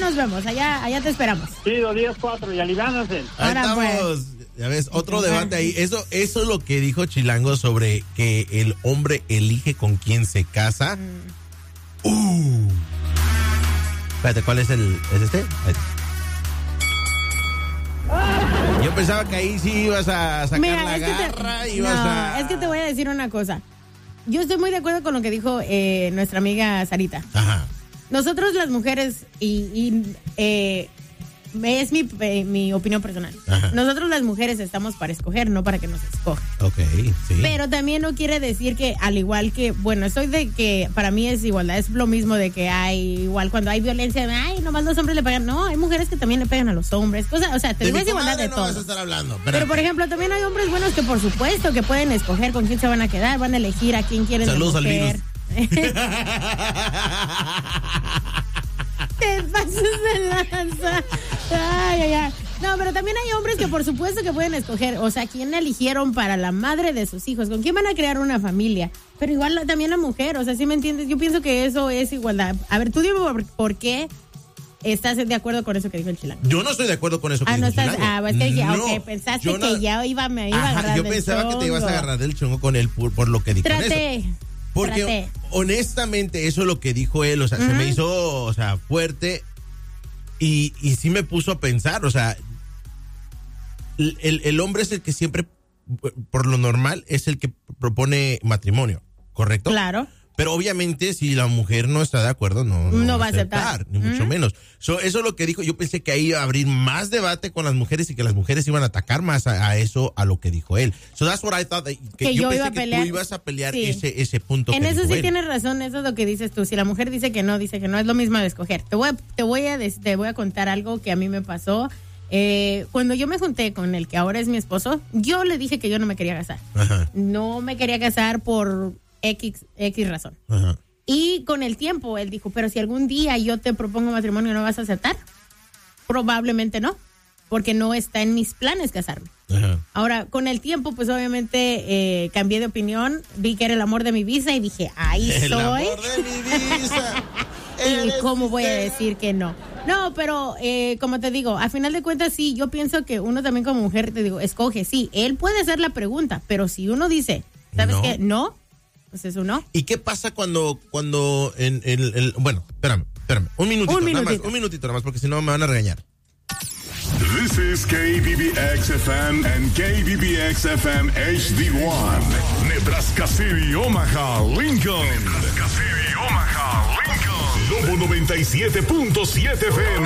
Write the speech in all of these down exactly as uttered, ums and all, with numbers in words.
nos vemos, allá, allá te esperamos. Sí, los días cuatro, y aliviánense. Ahí Ahora, estamos. Ya ves, otro debate ahí. Eso, eso es lo que dijo Chilango sobre que el hombre elige con quién se casa. Mm. Uh. Espérate, ¿cuál es el? ¿Es este? Ah. Yo pensaba que ahí sí ibas a sacar Mira, la es garra. Que te, ibas no, a... es que te voy a decir una cosa. Yo estoy muy de acuerdo con lo que dijo eh, nuestra amiga Sarita. Ajá. Nosotros las mujeres, y, y eh, es mi, eh, mi opinión personal. Ajá. Nosotros las mujeres estamos para escoger, no para que nos escojan. Ok, sí. Pero también no quiere decir que, al igual que, bueno, estoy de que para mí es igualdad, es lo mismo de que hay, igual cuando hay violencia, ay, nomás los hombres le pegan. No, hay mujeres que también le pegan a los hombres. Cosa, o sea, te es igualdad de no todo. Vas a estar hablando, pero, por ejemplo, también hay hombres buenos que, por supuesto, que pueden escoger con quién se van a quedar, van a elegir a quién quieren Saludos al virus. Te pasas de lanza. Ay, ay, ay. No, pero también hay hombres que por supuesto que pueden escoger, o sea, quién eligieron para la madre de sus hijos, con quién van a crear una familia. Pero igual también la mujer, o sea, ¿sí me entiendes? Yo pienso que eso es igualdad. A ver, tú dime por, por qué estás de acuerdo con eso que dijo el Chilango. Yo no estoy de acuerdo con eso que ah, dijo no el estás, Chilango. Ah, es que no, okay, pensaste no, que ya iba, me iba ajá, a agarrar yo del pensaba chongo. que te ibas a agarrar del chongo con él por, por lo que dijo. Traté. Eso. Porque Traté. honestamente eso es lo que dijo él, o sea, uh-huh. se me hizo, o sea, fuerte y, y sí me puso a pensar, o sea, el, el hombre es el que siempre, por lo normal, es el que propone matrimonio, ¿correcto? Claro. Pero obviamente si la mujer no está de acuerdo, no, no, no va a aceptar, aceptar. Ni mucho ¿Mm? menos. So, eso es lo que dijo. Yo pensé que ahí iba a abrir más debate con las mujeres y que las mujeres iban a atacar más a, a eso, a lo que dijo él. So that's what I thought. Que, que yo, yo pensé iba a que pelear. tú ibas a pelear sí. ese, ese punto en que eso dijo sí él. tienes razón, eso es lo que dices tú. Si la mujer dice que no, dice que no, es lo mismo de escoger. Te voy a, te voy a, te voy a contar algo que a mí me pasó. Eh, cuando yo me junté con el que ahora es mi esposo, yo le dije que yo no me quería casar. Ajá. No me quería casar por X, X razón. Ajá. Y con el tiempo él dijo, pero si algún día yo te propongo matrimonio, ¿no vas a aceptar? Probablemente no, porque no está en mis planes casarme. Ajá. Ahora, con el tiempo, pues obviamente eh, cambié de opinión, vi que era el amor de mi vida y dije, ahí el soy. El amor de mi vida. ¿Y cómo voy a decir que no? No, pero eh, como te digo, a final de cuentas sí, yo pienso que uno también como mujer, te digo, escoge, sí, él puede hacer la pregunta, pero si uno dice, ¿sabes no. qué? No, pues eso no. ¿Y qué pasa cuando, cuando en el, el bueno, espérame, espérame, un minutito, un minutito. nada más, un minutito nada más, porque si no me van a regañar. This is K B B X F M and K B B X F M H D one. Nebraska City, Omaha, Lincoln. Nebraska City, Omaha, Lincoln. Lobo noventa y siete punto siete F M.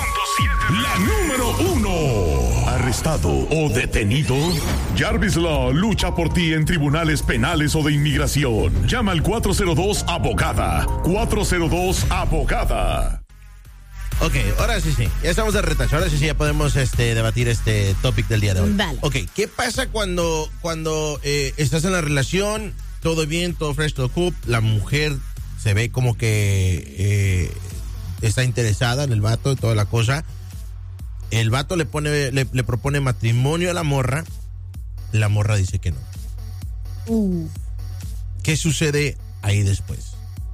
La número uno. Arrestado o detenido. Jarvis Law lucha por ti en tribunales penales o de inmigración. Llama al cuatro cero dos abogada. cuatro cero dos abogada. Ok, ahora sí, sí, ya estamos de retacho, ahora sí, sí, ya podemos este, debatir este topic del día de hoy. Dale. Ok, ¿qué pasa cuando, cuando eh, estás en la relación, todo bien, todo fresh, todo cool, la mujer se ve como que eh, está interesada en el vato y toda la cosa, el vato le pone, le, le propone matrimonio a la morra, la morra dice que no. Uh. ¿Qué sucede ahí después?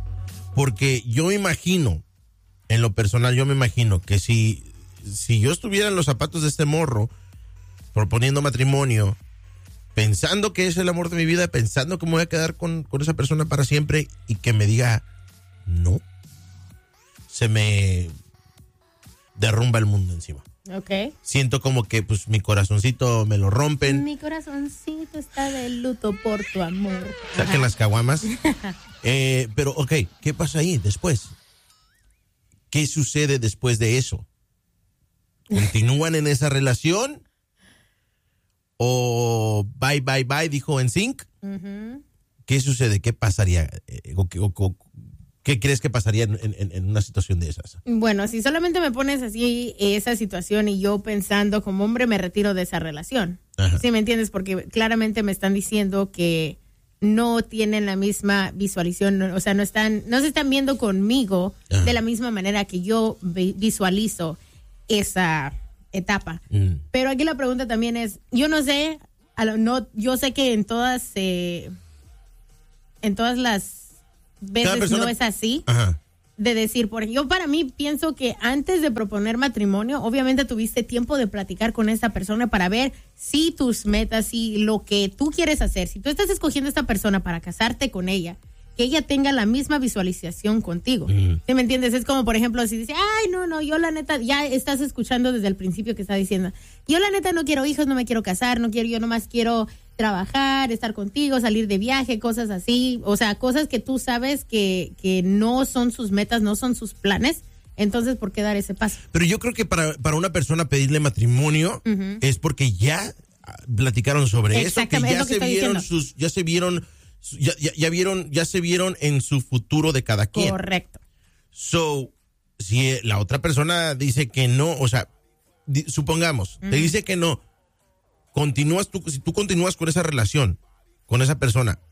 Porque yo me imagino, en lo personal, yo me imagino que si, si yo estuviera en los zapatos de este morro, proponiendo matrimonio, pensando que es el amor de mi vida, pensando que me voy a quedar con, con esa persona para siempre, y que me diga no, se me derrumba el mundo encima. Ok. Siento como que pues mi corazoncito me lo rompen. Mi corazoncito está de luto por tu amor. Saquen Ajá. las caguamas. eh, pero, ok, ¿qué pasa ahí después? ¿Qué sucede después de eso? ¿Continúan en esa relación? ¿O bye, bye, bye, dijo NSYNC? Uh-huh. ¿Qué sucede? ¿Qué pasaría? ¿O, o, o, ¿Qué crees que pasaría en, en, en una situación de esas? Bueno, si solamente me pones así esa situación y yo pensando como hombre me retiro de esa relación. Ajá. ¿Sí me entiendes? Porque claramente me están diciendo que no tienen la misma visualización, o sea, no están, no se están viendo conmigo Ajá. de la misma manera que yo visualizo esa etapa. Mm. Pero aquí la pregunta también es, yo no sé, no, yo sé que en todas, eh, en todas las veces persona, no es así. Ajá. de decir, por yo para mí pienso que antes de proponer matrimonio, obviamente tuviste tiempo de platicar con esta persona para ver si tus metas, si lo que tú quieres hacer, si tú estás escogiendo a esta persona para casarte con ella, que ella tenga la misma visualización contigo. Mm. ¿Sí me entiendes? Es como, por ejemplo, si dice, ay, no, no, yo la neta, ya estás escuchando desde el principio que está diciendo, yo la neta no quiero hijos, no me quiero casar, no quiero, yo nomás quiero trabajar, estar contigo, salir de viaje, cosas así, o sea, cosas que tú sabes que, que no son sus metas, no son sus planes, entonces, ¿por qué dar ese paso? Pero yo creo que para, para una persona pedirle matrimonio uh-huh. es porque ya platicaron sobre eso, que ya se vieron diciendo. sus, ya se vieron, ya, ya, ya vieron, ya se vieron en su futuro de cada quien. Correcto. So, si la otra persona dice que no, o sea, di, supongamos, uh-huh. te dice que no, continúas tú, si tú continúas con esa relación, con esa persona.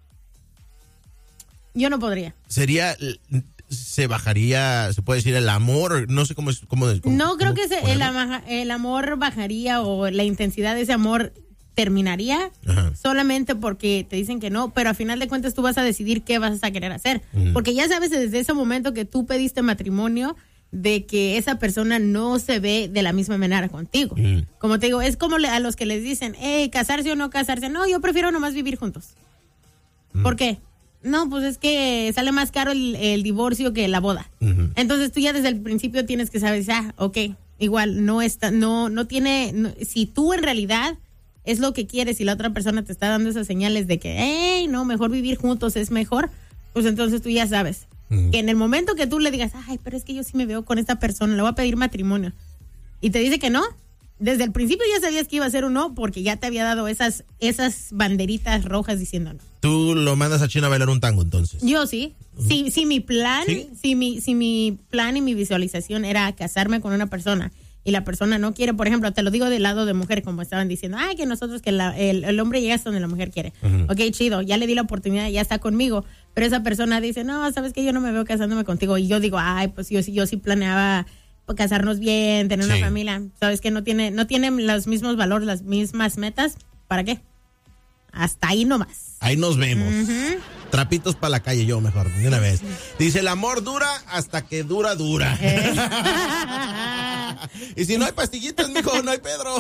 Yo no podría. Sería, se bajaría, se puede decir el amor, no sé cómo es, cómo, cómo No creo cómo, que se, el, ama, el amor bajaría o la intensidad de ese amor terminaría. Ajá. Solamente porque te dicen que no, pero al final de cuentas tú vas a decidir qué vas a querer hacer. Uh-huh. Porque ya sabes desde ese momento que tú pediste matrimonio, de que esa persona no se ve de la misma manera contigo. Mm. Como te digo, es como a los que les dicen, hey, casarse o no casarse. No, yo prefiero nomás vivir juntos. Mm. ¿Por qué? No, pues es que sale más caro el, el divorcio que la boda. Mm-hmm. Entonces tú ya desde el principio tienes que saber, ah, ok, igual no está, no, no tiene, no, si tú en realidad es lo que quieres y la otra persona te está dando esas señales de que, hey, no, mejor vivir juntos es mejor, pues entonces tú ya sabes. Uh-huh. Que en el momento que tú le digas, ay, pero es que yo sí me veo con esta persona, le voy a pedir matrimonio, y te dice que no, desde el principio ya sabías que iba a ser un no, porque ya te había dado esas esas banderitas rojas diciendo no. ¿Tú lo mandas a China a bailar un tango entonces? Yo sí. Uh-huh. Si, si mi plan, ¿Sí? si mi, si mi plan y mi visualización era casarme con una persona y la persona no quiere, por ejemplo, te lo digo del lado de mujer, como estaban diciendo, ay, que nosotros, que la, el, el hombre llega hasta donde la mujer quiere. Uh-huh. Ok, chido, ya le di la oportunidad, ya está conmigo, pero esa persona dice, no, sabes que yo no me veo casándome contigo, y yo digo, ay, pues yo, yo sí planeaba casarnos bien, tener sí. una familia, sabes que no tiene, no tienen los mismos valores, las mismas metas, ¿para qué? Hasta ahí nomás. Ahí nos vemos. Uh-huh. Trapitos para la calle, yo mejor, de una vez. Dice, el amor dura hasta que dura, dura. ¿Eh? Y si no hay pastillitas, mijo, no hay Pedro.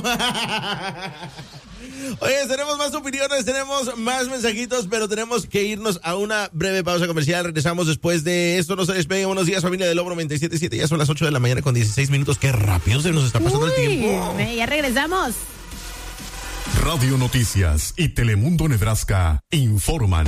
Oye, tenemos más opiniones, tenemos más mensajitos, pero tenemos que irnos a una breve pausa comercial. Regresamos después de esto. No se despeguen. Buenos días, familia del Logro noventa y siete punto siete. Ya son las ocho de la mañana con dieciséis minutos. Qué rápido se nos está pasando Uy, el tiempo. Ya regresamos. Radio Noticias y Telemundo Nebraska informan.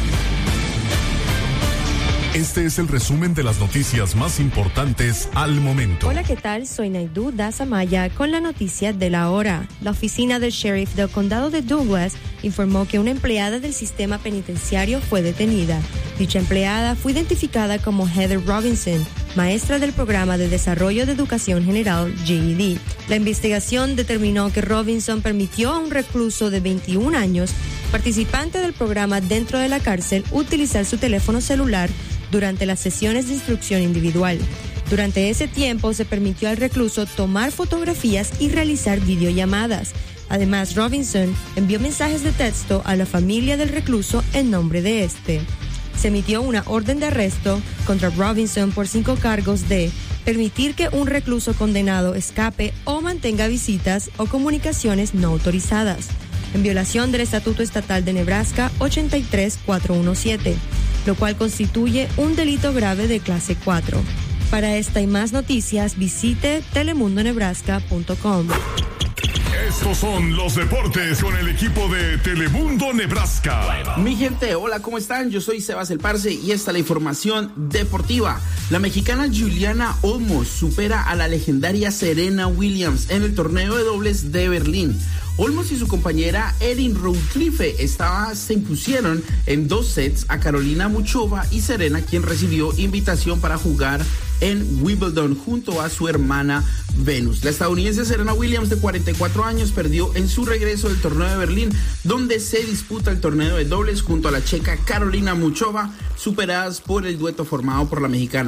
Este es el resumen de las noticias más importantes al momento. Hola, ¿qué tal? Soy Naidu Dasamaya con la noticia de la hora. La oficina del sheriff del condado de Douglas informó que una empleada del sistema penitenciario fue detenida. Dicha empleada fue identificada como Heather Robinson, maestra del programa de desarrollo de educación general G E D. La investigación determinó que Robinson permitió a un recluso de veintiún años, participante del programa dentro de la cárcel, utilizar su teléfono celular durante las sesiones de instrucción individual. Durante ese tiempo se permitió al recluso tomar fotografías y realizar videollamadas. Además, Robinson envió mensajes de texto a la familia del recluso en nombre de este. Se emitió una orden de arresto contra Robinson por cinco cargos de permitir que un recluso condenado escape o mantenga visitas o comunicaciones no autorizadas, en violación del Estatuto Estatal de Nebraska ochenta y tres mil cuatrocientos diecisiete, lo cual constituye un delito grave de clase cuatro. Para esta y más noticias, visite telemundo nebraska punto com. Estos son los deportes con el equipo de Telemundo Nebraska. Mi gente, hola, ¿cómo están? Yo soy Sebas El Parce y esta es la información deportiva. La mexicana Juliana Olmos supera a la legendaria Serena Williams en el torneo de dobles de Berlín. Olmos y su compañera Erin Routliffe estaba, se impusieron en dos sets a Carolina Muchova y Serena, quien recibió invitación para jugar en Wimbledon junto a su hermana Venus. La estadounidense Serena Williams, de cuarenta y cuatro años, perdió en su regreso del torneo de Berlín, donde se disputa el torneo de dobles junto a la checa Carolina Muchova, superadas por el dueto formado por la mexicana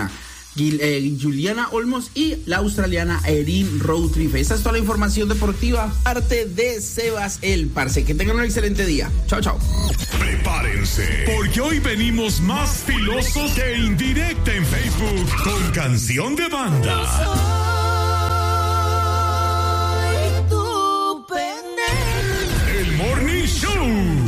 eh, Juliana Olmos y la australiana Erin Rountree. Esta es toda la información deportiva, parte de Sebas el Parce. Que tengan un excelente día. Chao, chao. Prepárense, porque hoy venimos más filosos que indirecta en Facebook con canción de banda.